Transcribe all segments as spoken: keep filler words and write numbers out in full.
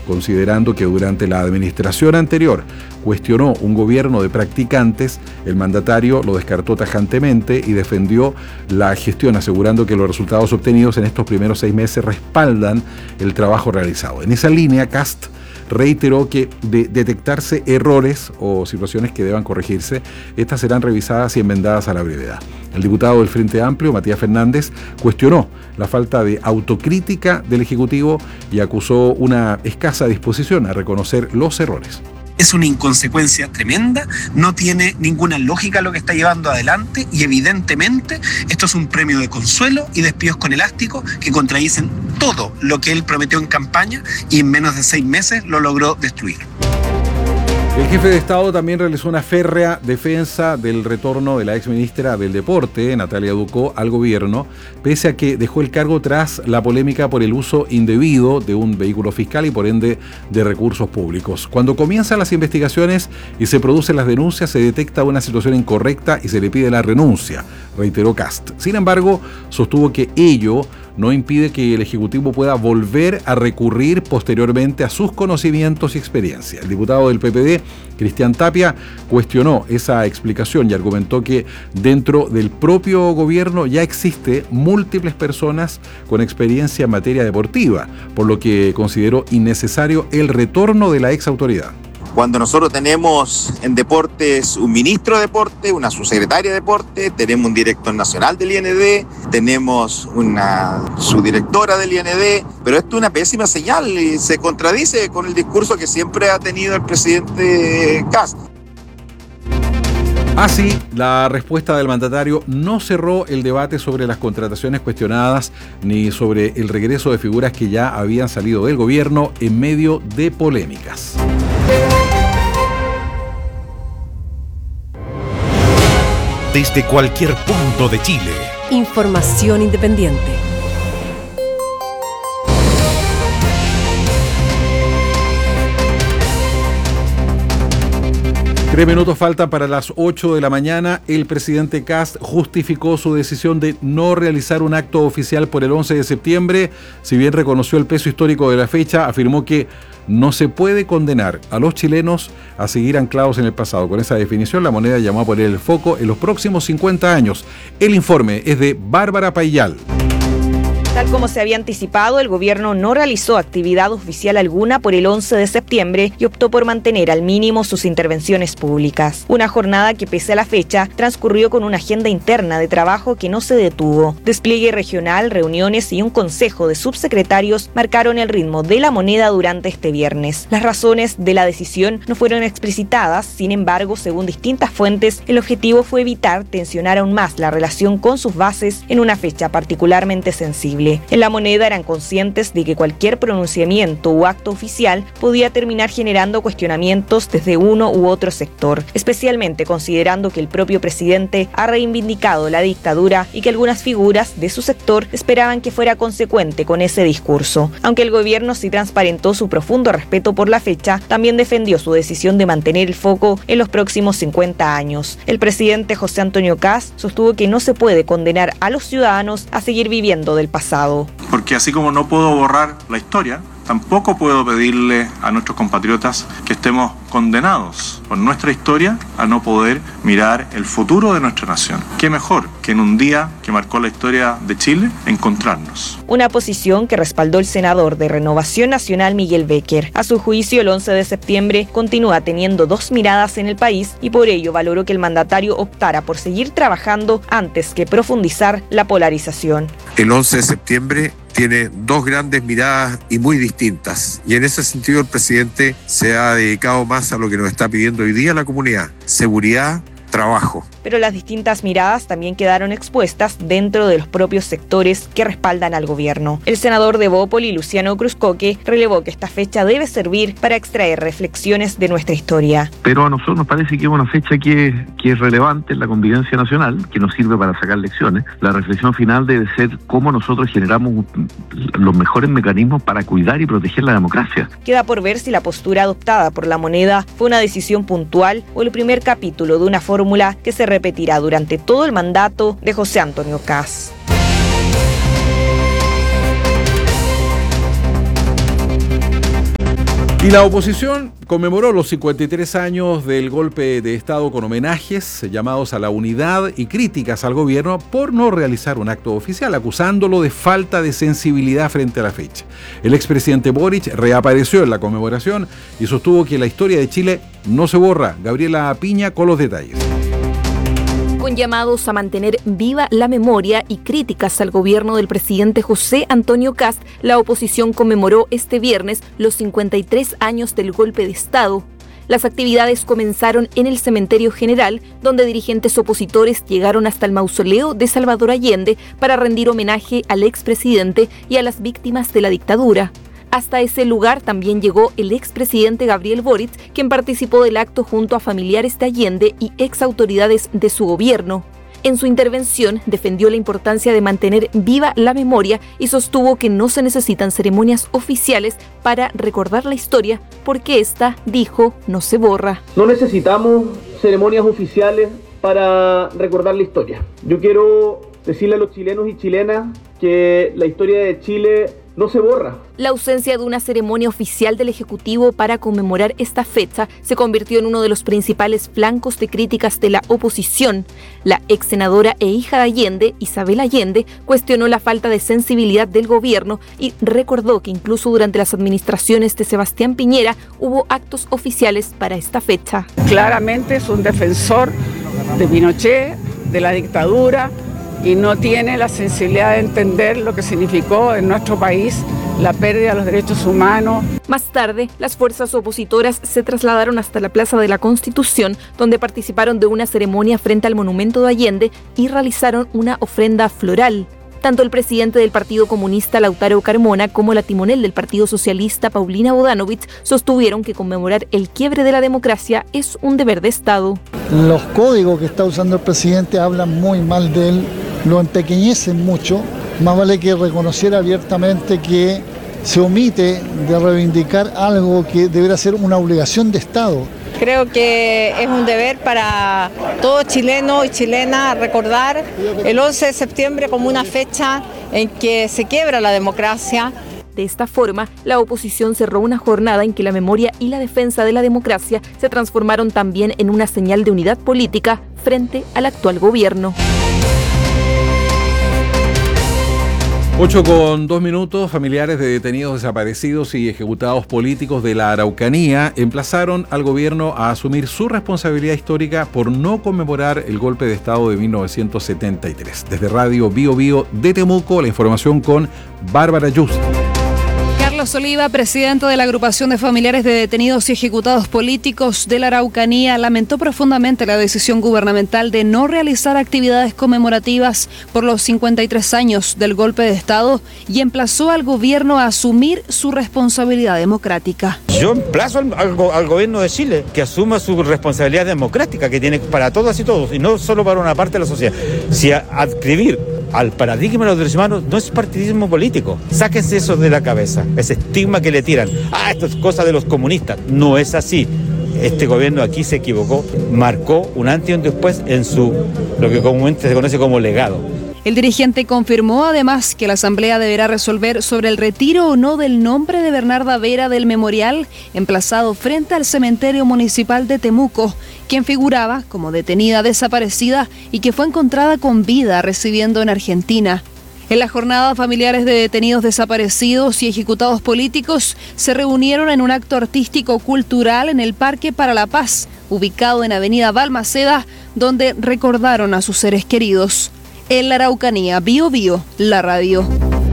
considerando que durante la administración anterior cuestionó un gobierno de practicantes. El mandatario lo descartó tajantemente y defendió la gestión, asegurando que los resultados obtenidos en estos primeros seis meses respaldan el trabajo realizado. En esa línea, Kast reiteró que de detectarse errores o situaciones que deban corregirse, estas serán revisadas y enmendadas a la brevedad. El diputado del Frente Amplio, Matías Fernández, cuestionó la falta de autocrítica del Ejecutivo y acusó una escasa disposición a reconocer los errores. Es una inconsecuencia tremenda, no tiene ninguna lógica lo que está llevando adelante y evidentemente esto es un premio de consuelo y despidos con elástico que contradicen todo lo que él prometió en campaña y en menos de seis meses lo logró destruir. El jefe de Estado también realizó una férrea defensa del retorno de la exministra del Deporte, Natalia Ducó, al gobierno, pese a que dejó el cargo tras la polémica por el uso indebido de un vehículo fiscal y por ende de recursos públicos. Cuando comienzan las investigaciones y se producen las denuncias, se detecta una situación incorrecta y se le pide la renuncia, reiteró Kast. Sin embargo, sostuvo que ello no impide que el Ejecutivo pueda volver a recurrir posteriormente a sus conocimientos y experiencia. El diputado del P P D, Cristian Tapia, cuestionó esa explicación y argumentó que dentro del propio gobierno ya existe múltiples personas con experiencia en materia deportiva, por lo que consideró innecesario el retorno de la ex autoridad. Cuando nosotros tenemos en deportes un ministro de deporte, una subsecretaria de deporte, tenemos un director nacional del I N D, tenemos una subdirectora del I N D, pero esto es una pésima señal y se contradice con el discurso que siempre ha tenido el presidente Kast. Así, la respuesta del mandatario no cerró el debate sobre las contrataciones cuestionadas ni sobre el regreso de figuras que ya habían salido del gobierno en medio de polémicas. Desde cualquier punto de Chile. Información independiente. Tres minutos faltan para las ocho de la mañana. El presidente Kast justificó su decisión de no realizar un acto oficial por el once de septiembre. Si bien reconoció el peso histórico de la fecha, afirmó que no se puede condenar a los chilenos a seguir anclados en el pasado. Con esa definición, la moneda llamó a poner el foco en los próximos cincuenta años. El informe es de Bárbara Paillal. Tal como se había anticipado, el gobierno no realizó actividad oficial alguna por el once de septiembre y optó por mantener al mínimo sus intervenciones públicas. Una jornada que, pese a la fecha, transcurrió con una agenda interna de trabajo que no se detuvo. Despliegue regional, reuniones y un consejo de subsecretarios marcaron el ritmo de la moneda durante este viernes. Las razones de la decisión no fueron explicitadas, sin embargo, según distintas fuentes, el objetivo fue evitar tensionar aún más la relación con sus bases en una fecha particularmente sensible. En la moneda eran conscientes de que cualquier pronunciamiento o acto oficial podía terminar generando cuestionamientos desde uno u otro sector, especialmente considerando que el propio presidente ha reivindicado la dictadura y que algunas figuras de su sector esperaban que fuera consecuente con ese discurso. Aunque el gobierno sí transparentó su profundo respeto por la fecha, también defendió su decisión de mantener el foco en los próximos cincuenta años. El presidente José Antonio Kast sostuvo que no se puede condenar a los ciudadanos a seguir viviendo del pasado. Porque así como no puedo borrar la historia, tampoco puedo pedirle a nuestros compatriotas que estemos condenados por nuestra historia a no poder mirar el futuro de nuestra nación. ¿Qué mejor que en un día que marcó la historia de Chile encontrarnos? Una posición que respaldó el senador de Renovación Nacional Miguel Becker. A su juicio, el once de septiembre continúa teniendo dos miradas en el país y por ello valoró que el mandatario optara por seguir trabajando antes que profundizar la polarización. El once de septiembre tiene dos grandes miradas y muy distintas. Y en ese sentido el presidente se ha dedicado más a lo que nos está pidiendo hoy día la comunidad: seguridad, trabajo. Pero las distintas miradas también quedaron expuestas dentro de los propios sectores que respaldan al gobierno. El senador de Bópoli, Luciano Cruzcoque, relevó que esta fecha debe servir para extraer reflexiones de nuestra historia. Pero a nosotros nos parece que es una fecha que, que es relevante en la convivencia nacional, que nos sirve para sacar lecciones. La reflexión final debe ser cómo nosotros generamos los mejores mecanismos para cuidar y proteger la democracia. Queda por ver si la postura adoptada por la moneda fue una decisión puntual o el primer capítulo de una fórmula que se repetirá durante todo el mandato de José Antonio Kast. Y la oposición conmemoró los cincuenta y tres años del golpe de Estado con homenajes, llamados a la unidad y críticas al gobierno por no realizar un acto oficial, acusándolo de falta de sensibilidad frente a la fecha. El expresidente Boric reapareció en la conmemoración y sostuvo que la historia de Chile no se borra. Gabriela Piña con los detalles. Con llamados a mantener viva la memoria y críticas al gobierno del presidente José Antonio Kast, la oposición conmemoró este viernes los cincuenta y tres años del golpe de Estado. Las actividades comenzaron en el Cementerio General, donde dirigentes opositores llegaron hasta el mausoleo de Salvador Allende para rendir homenaje al expresidente y a las víctimas de la dictadura. Hasta ese lugar también llegó el expresidente Gabriel Boric, quien participó del acto junto a familiares de Allende y exautoridades de su gobierno. En su intervención defendió la importancia de mantener viva la memoria y sostuvo que no se necesitan ceremonias oficiales para recordar la historia, porque esta, dijo, no se borra. No necesitamos ceremonias oficiales para recordar la historia. Yo quiero decirle a los chilenos y chilenas que la historia de Chile no se borra. La ausencia de una ceremonia oficial del Ejecutivo para conmemorar esta fecha se convirtió en uno de los principales flancos de críticas de la oposición. La ex senadora e hija de Allende, Isabel Allende, cuestionó la falta de sensibilidad del gobierno y recordó que incluso durante las administraciones de Sebastián Piñera hubo actos oficiales para esta fecha. Claramente es un defensor de Pinochet, de la dictadura, y no tiene la sensibilidad de entender lo que significó en nuestro país la pérdida de los derechos humanos. Más tarde, las fuerzas opositoras se trasladaron hasta la Plaza de la Constitución, donde participaron de una ceremonia frente al monumento de Allende y realizaron una ofrenda floral. Tanto el presidente del Partido Comunista, Lautaro Carmona, como la timonel del Partido Socialista, Paulina Bodanovich, sostuvieron que conmemorar el quiebre de la democracia es un deber de Estado. Los códigos que está usando el presidente hablan muy mal de él, lo empequeñecen mucho. Más vale que reconociera abiertamente que se omite de reivindicar algo que debería ser una obligación de Estado. Creo que es un deber para todo chileno y chilena recordar el once de septiembre como una fecha en que se quiebra la democracia. De esta forma, la oposición cerró una jornada en que la memoria y la defensa de la democracia se transformaron también en una señal de unidad política frente al actual gobierno. Ocho con dos minutos, familiares de detenidos desaparecidos y ejecutados políticos de la Araucanía emplazaron al gobierno a asumir su responsabilidad histórica por no conmemorar el golpe de Estado de mil novecientos setenta y tres. Desde Radio Bio Bio de Temuco, la información con Bárbara Yusta. Carlos Oliva, presidente de la agrupación de familiares de detenidos y ejecutados políticos de la Araucanía, lamentó profundamente la decisión gubernamental de no realizar actividades conmemorativas por los cincuenta y tres años del golpe de Estado y emplazó al gobierno a asumir su responsabilidad democrática. Yo emplazo al, al, al gobierno de Chile que asuma su responsabilidad democrática que tiene para todas y todos, y no solo para una parte de la sociedad. Si a, adscribir al paradigma de los derechos humanos no es partidismo político. Sáquense eso de la cabeza, ese estigma que le tiran. Ah, esto es cosa de los comunistas. No es así. Este gobierno aquí se equivocó, marcó un antes y un después en su, lo que comúnmente se conoce como legado. El dirigente confirmó además que la Asamblea deberá resolver sobre el retiro o no del nombre de Bernarda Vera del memorial emplazado frente al cementerio municipal de Temuco, quien figuraba como detenida desaparecida y que fue encontrada con vida residiendo en Argentina. En la jornada, familiares de detenidos desaparecidos y ejecutados políticos se reunieron en un acto artístico-cultural en el Parque para la Paz, ubicado en Avenida Balmaceda, donde recordaron a sus seres queridos. En la Araucanía, Bio Bio, la radio.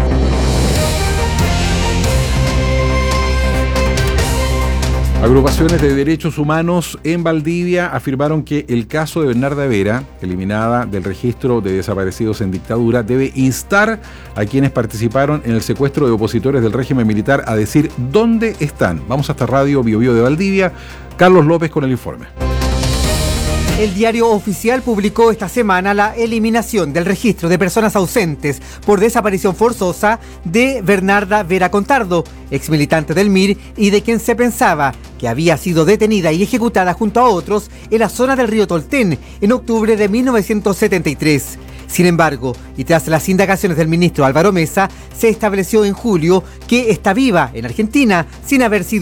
Agrupaciones de derechos humanos en Valdivia afirmaron que el caso de Bernarda Vera, eliminada del registro de desaparecidos en dictadura, debe instar a quienes participaron en el secuestro de opositores del régimen militar a decir dónde están. Vamos hasta Radio Bio Bio de Valdivia. Carlos López con el informe. El diario oficial publicó esta semana la eliminación del registro de personas ausentes por desaparición forzosa de Bernarda Vera Contardo, exmilitante del M I R y de quien se pensaba que había sido detenida y ejecutada junto a otros en la zona del río Tolten en octubre de mil novecientos setenta y tres. Sin embargo, y tras las indagaciones del ministro Álvaro Mesa, se estableció en julio que está viva en Argentina sin haber sido